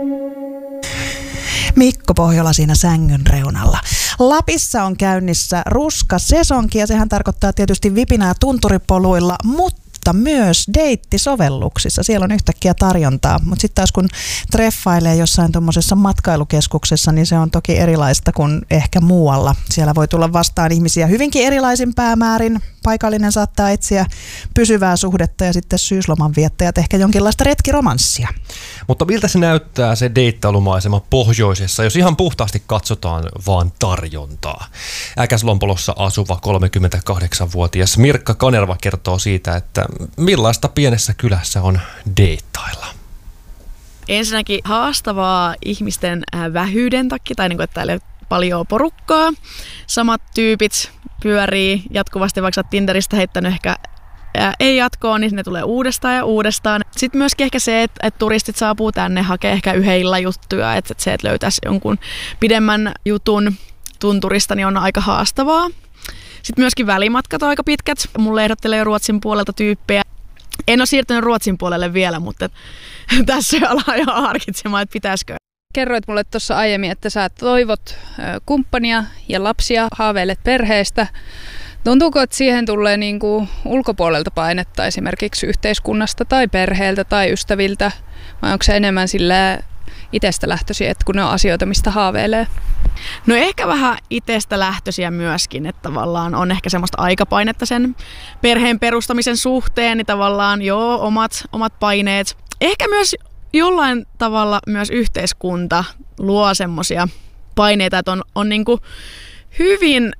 Mikko Pohjola siinä sängyn reunalla. Lapissa on käynnissä ruskasesonki ja sehän tarkoittaa tietysti vipinää tunturipoluilla, mutta myös deittisovelluksissa. Siellä on yhtäkkiä tarjontaa, mutta sitten taas kun treffailee jossain tuommoisessa matkailukeskuksessa, niin se on toki erilaista kuin ehkä muualla. Siellä voi tulla vastaan ihmisiä hyvinkin erilaisin päämäärin. Paikallinen saattaa etsiä pysyvää suhdetta ja sitten syysloman viettäjät ehkä jonkinlaista retkiromanssia. Mutta miltä se näyttää se deittailumaisema pohjoisessa, jos ihan puhtaasti katsotaan vaan tarjontaa? Äkäslompolossa asuva 38-vuotias Mirkka Kanerva kertoo siitä, että millaista pienessä kylässä on deittailla. Ensinnäkin haastavaa ihmisten vähyyden takia, tai että täällä ei ole paljon porukkaa. Samat tyypit pyörii jatkuvasti, vaikka sä oot Tinderistä heittänyt ehkä ei jatkoa, niin ne tulee uudestaan ja uudestaan. Sitten myöskin ehkä se, että turistit saapuu tänne, hakee ehkä yhden illan juttuja, että se, että löytäisi jonkun pidemmän jutun tunturista, niin on aika haastavaa. Sitten myöskin välimatkat on aika pitkät. Mulle ehdottelee jo Ruotsin puolelta tyyppejä. En ole siirtynyt Ruotsin puolelle vielä, mutta tässä ollaan jo harkitsemaan, että pitäisikö. Kerroit mulle tuossa aiemmin, että sä toivot kumppania ja lapsia, haaveilet perheestä. Tuntuuko, että siihen tulee niin kuin ulkopuolelta painetta esimerkiksi yhteiskunnasta tai perheeltä tai ystäviltä? Vai onko se enemmän sillä itsestä lähtöisiä, että kun ne on asioita, mistä haaveilee? No ehkä vähän itsestä lähtöisiä myöskin, että tavallaan on ehkä semmoista aikapainetta sen perheen perustamisen suhteen, niin tavallaan joo, omat paineet. Ehkä myös jollain tavalla myös yhteiskunta luo semmoisia paineita, että on niin kuin hyvin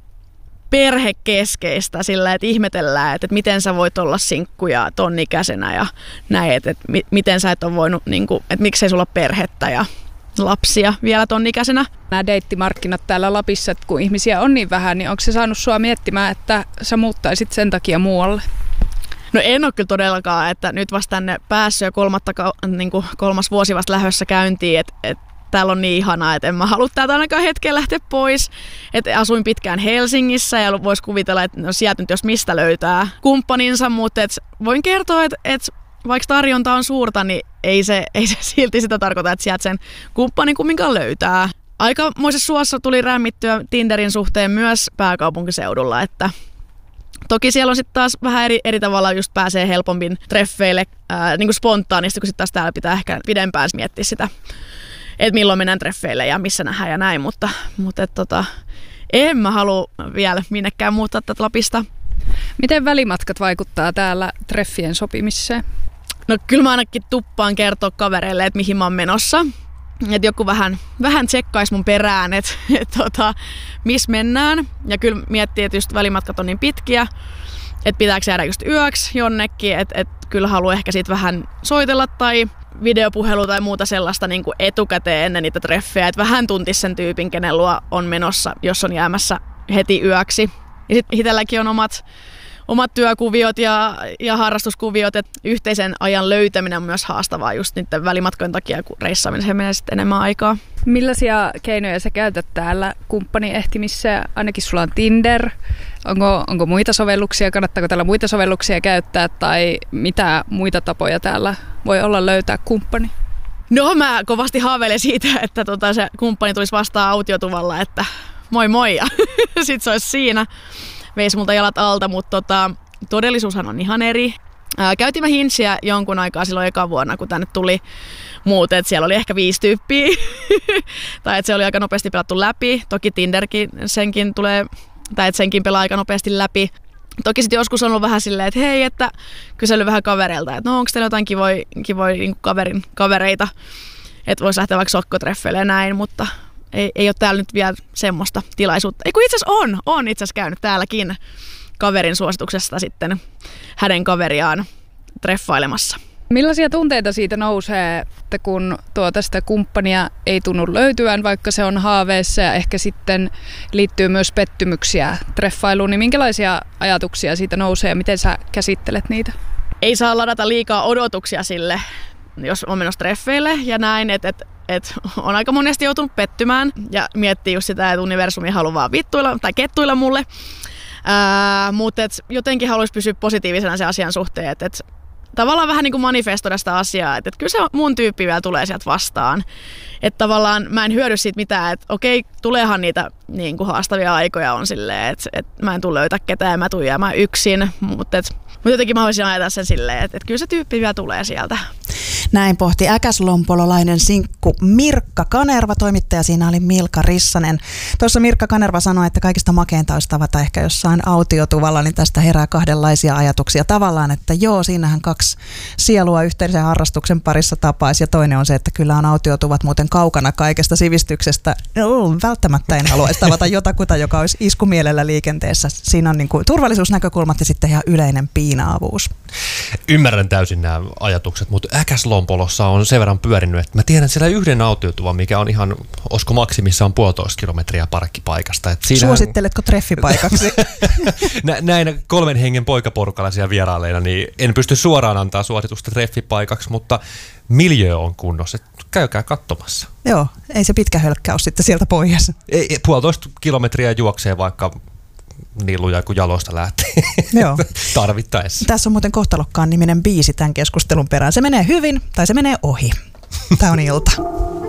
perhekeskeistä sillä, että ihmetellään, että miten sä voit olla sinkkuja ton ikäisenä ja näin, että miten sä et ole voinut, niin kuin, että miksei sulla ole perhettä ja lapsia vielä ton ikäisenä. Nämä deittimarkkinat täällä Lapissa, että kun ihmisiä on niin vähän, niin onko se saanut sua miettimään, että sä muuttaisit sen takia muualle? No en ole kyllä todellakaan, että nyt vasta tänne päässyt jo kolmas vuosi vasta lähdössä käyntiin, että täällä on niin ihanaa, että en mä halua täältä ainakaan hetken lähteä pois. Että asuin pitkään Helsingissä ja voisi kuvitella, että no sieltä nyt jos mistä löytää kumppaninsa, mutta voin kertoa, että vaikka tarjonta on suurta, niin ei se silti sitä tarkoita, että sieltä sen kumppanin kumminkaan löytää. Aikamoisessa suossa tuli rämmittyä Tinderin suhteen myös pääkaupunkiseudulla, että toki siellä on sitten taas vähän eri tavalla just pääsee helpommin treffeille niin kuin spontaanisti, kun sitten taas täällä pitää ehkä pidempään miettiä sitä, että milloin mennään treffeille ja missä nähdään ja näin, mutta en mä halua vielä minnekään muuttaa tätä Lapista. Miten välimatkat vaikuttaa täällä treffien sopimiseen? No kyllä mä ainakin tuppaan kertoa kavereille, että mihin mä oon menossa. Että joku vähän tsekkaisi mun perään, että missä mennään. Ja kyllä miettii, että just välimatkat on niin pitkiä, että pitääkö jäädä just yöksi jonnekin. Että kyllä haluan ehkä siitä vähän soitella tai videopuhelu tai muuta sellaista niin kuin etukäteen ennen niitä treffejä. Että vähän tuntisi sen tyypin, kenen luo on menossa, jos on jäämässä heti yöksi. Ja sitten itselläkin on omat työkuviot ja harrastuskuviot, että yhteisen ajan löytäminen on myös haastavaa just niiden välimatkojen takia, kun reissaamiseen menee sitten enemmän aikaa. Millaisia keinoja sä käytät täällä kumppanin ehtimissä? Ainakin sulla on Tinder. Onko muita sovelluksia? Kannattaako täällä muita sovelluksia käyttää? Tai mitä muita tapoja täällä voi olla löytää kumppani? No mä kovasti haaveilen siitä, että se kumppani tulisi vastaan autiotuvalla, että moi moi ja sit se olisi siinä. Veisi multa jalat alta, mutta todellisuushan on ihan eri. Käytiin mä Hingeä jonkun aikaa silloin eka vuonna, kun tänne tuli muut, että siellä oli ehkä 5 tyyppiä. Tai että se oli aika nopeasti pelattu läpi. Toki Tinderkin senkin pelaa aika nopeasti läpi. Toki sitten joskus on ollut vähän silleen, että hei, että kysely vähän kavereilta, että no onko teillä jotain kivoja niin kavereita, että voisi lähteä vaikka sokkotreffeille ja näin, mutta ei ole täällä nyt vielä semmoista tilaisuutta. Ei kun itse asiassa on itse asiassa käynyt täälläkin kaverin suosituksesta sitten hänen kaveriaan treffailemassa. Millaisia tunteita siitä nousee, että kun sitä kumppania ei tunnu löytyvän, vaikka se on haaveessa ja ehkä sitten liittyy myös pettymyksiä treffailuun, niin minkälaisia ajatuksia siitä nousee ja miten sä käsittelet niitä? Ei saa ladata liikaa odotuksia sille, jos on menossa treffeille ja näin, että on aika monesti joutunut pettymään ja miettii just sitä, että universumi haluaa vaan vittuilla tai kettuilla mulle. Mutta jotenkin haluaisi pysyä positiivisena sen asian suhteen, että tavallaan vähän niin kuin manifestoida sitä asiaa, että kyllä se mun tyyppi vielä tulee sieltä vastaan. Että tavallaan mä en hyödy siitä mitään, että okei, tuleehan niitä niin kuin haastavia aikoja on silleen, että mä en tule löytää ketään ja mä tuun jäämään yksin, mutta jotenkin mä voisin ajatella sen silleen, että kyllä se tyyppi vielä tulee sieltä. Näin pohti äkäslompololainen sinkku Mirkka Kanerva, toimittaja siinä oli Milka Rissanen. Tuossa Mirkka Kanerva sanoi, että kaikista makeinta olisi tavata ehkä jossain autiotuvalla, niin tästä herää kahdenlaisia ajatuksia. Tavallaan, että joo, siinähän kaksi sielua yhteisen harrastuksen parissa tapaisi, ja toinen on se, että kyllä on autiotuvat muuten kaukana kaikesta sivistyksestä. Välttämättä en haluaisi tavata jotakuta, joka olisi iskumielellä liikenteessä. Siinä on niin kuin turvallisuusnäkökulmat ja sitten ihan yleinen piinaavuus. Ymmärrän täysin nämä ajatukset, mutta Äkäslompolossa on sen verran pyörinyt, että mä tiedän siellä yhden autiotuvan, mikä on ihan, olisiko maksimissaan 1,5 kilometriä parkkipaikasta. Suositteletko treffipaikaksi? Näin 3 hengen poikaporukalla siellä vierailleina, niin en pysty suoraan antaa suositusta treffipaikaksi, mutta miljö on kunnossa. Käykää katsomassa. Joo, ei se pitkä hölkkä ole sitten sieltä pois. 1,5 kilometriä juoksee vaikka niin lujaa kuin jaloista lähtee. Joo. Tarvittaessa. Tässä on muuten Kohtalokkaan niminen biisi tämän keskustelun perään. Se menee hyvin tai se menee ohi. Tämä on ilta.